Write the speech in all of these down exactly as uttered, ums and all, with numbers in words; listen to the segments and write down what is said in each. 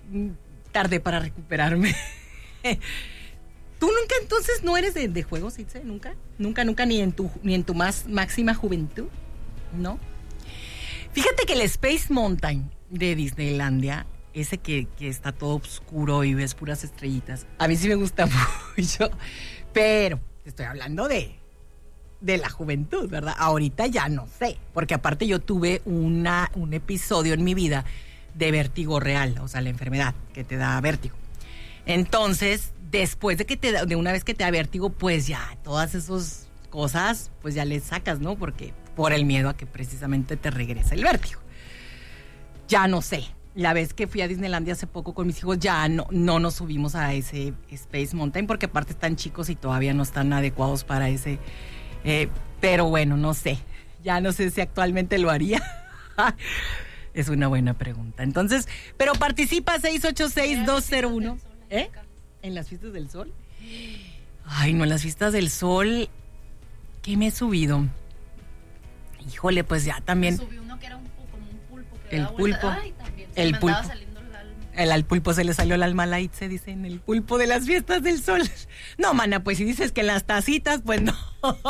tardé para recuperarme. ¿Tú nunca entonces no eres de, de juegos, Itze? ¿Nunca? ¿Nunca, nunca, ni en tu, ni en tu más máxima juventud? ¿No? Fíjate que el Space Mountain de Disneylandia, ese que, que está todo oscuro y ves puras estrellitas, a mí sí me gusta mucho, pero te estoy hablando de, de la juventud, ¿verdad? Ahorita ya no sé, porque aparte yo tuve una, un episodio en mi vida de vértigo real, o sea, la enfermedad que te da vértigo. Entonces, después de que te da, de una vez que te da vértigo, pues ya todas esas cosas, pues ya les sacas, ¿no? Porque por el miedo a que precisamente te regrese el vértigo. Ya no sé. La vez que fui a Disneylandia hace poco con mis hijos, ya no, no nos subimos a ese Space Mountain, porque aparte están chicos y todavía no están adecuados para ese. Eh, pero bueno, no sé. Ya no sé si actualmente lo haría. Es una buena pregunta. Entonces, pero participa seis ocho seis, dos cero uno. ¿Eh? ¿En las fiestas del sol? Ay, no, en las fiestas del sol, ¿qué me he subido? Híjole, pues ya también. Me subí uno que era un, como un pulpo. Que el daba pulpo. Ay, también. Se el me pulpo. saliendo el alma. El, al pulpo se le salió el alma a la Itze, dicen, el pulpo de las fiestas del sol. No, mana, pues si dices que en las tacitas, pues no.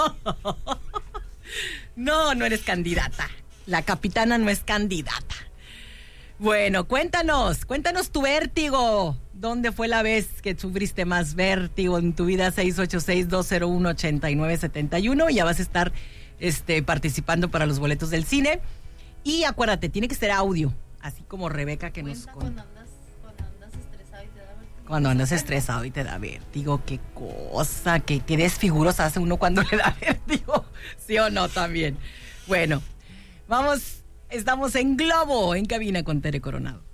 No, no eres candidata. La capitana no es candidata. Bueno, cuéntanos, cuéntanos tu vértigo. ¿Dónde fue la vez que sufriste más vértigo en tu vida? seis ocho seis, dos cero uno, ocho nueve siete uno. Ya vas a estar este, participando para los boletos del cine. Y acuérdate, tiene que ser audio, así como Rebeca que nos cuenta. Cuando andas, cuando andas estresado y te da vértigo. Cuando andas estresado y te da vértigo, qué cosa, qué, qué desfiguros hace uno cuando le da vértigo. ¿Sí o no también? Bueno, vamos, estamos en Globo, en cabina con Tere Coronado.